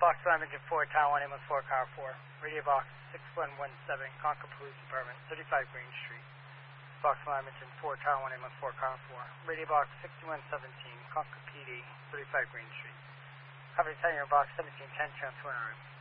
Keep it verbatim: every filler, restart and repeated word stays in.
Box Edmonton four, Tower one, Amos four, Car four. Radio Box six one one seven, Concord Police Department, thirty-five Green Street. Box Edmonton four, Tower one, Amos four, Car four. Radio Box sixty-one seventeen, Concord P D, thirty-five Green Street. Cover ten, your Box seventeen ten, transfer one.